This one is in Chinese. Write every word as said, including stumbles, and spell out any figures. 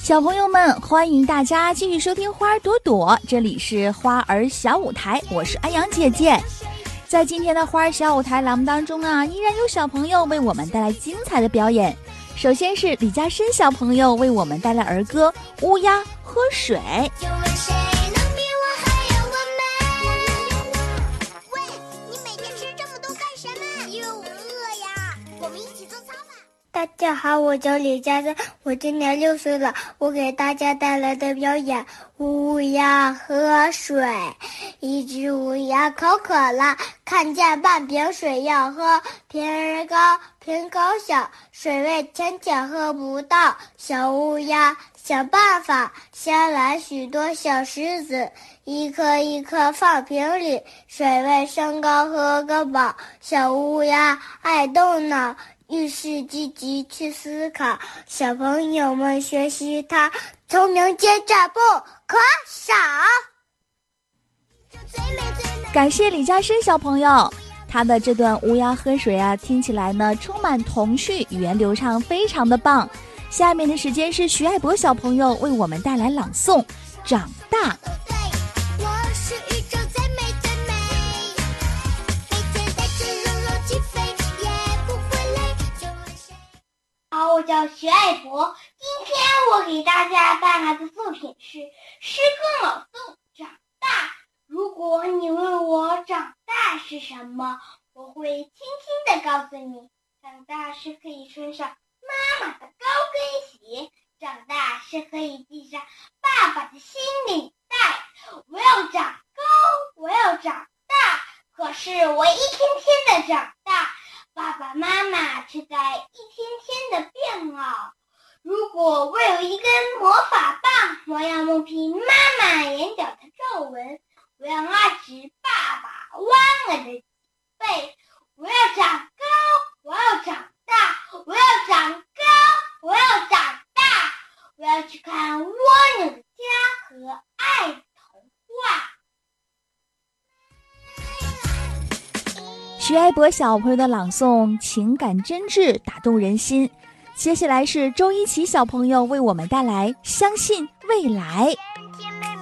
小朋友们，欢迎大家继续收听花儿朵朵，这里是花儿小舞台，我是安阳姐姐。在今天的花儿小舞台栏目当中啊，依然有小朋友为我们带来精彩的表演。首先是李嘉申小朋友为我们带来儿歌《乌鸦喝水》。 大家好，我叫李嘉申，我今年六岁了。我给大家带来的表演乌鸦喝水。一只乌鸦口渴了，看见半瓶水要喝，瓶儿高瓶口小，水位浅浅喝不到。小乌鸦想办法，衔来许多小石子，一颗一颗放瓶里，水位升高喝个饱。小乌鸦爱动脑，遇事积极去思考，小朋友们学习它，聪明接着不可少。 感谢李嘉申小朋友，他的这段乌鸦喝水啊，听起来呢充满童趣，语言流畅，非常的棒。下面的时间是徐爱博小朋友为我们带来朗诵《长大》。 好，我叫徐爱博，今天我给大家带来的作品是诗歌朗诵《长大》。如果你问我长大是什么，我会轻轻地告诉你，长大是可以穿上妈妈的高跟鞋，长大是可以系上爸爸的新领带。我要长高，我要长大，可是我一天天的长大，爸爸妈妈却在一天天的变老。如果我有一根魔法棒，我要抹平妈妈眼角的皱纹，我要拉直爸爸弯了的背。我要长高，我要长大，我要长高，我要长大，我要去看蜗牛的家和爱的童话。徐爱博小朋友的朗诵情感真挚，打动人心。接下来是周一奇小朋友为我们带来《相信未来》。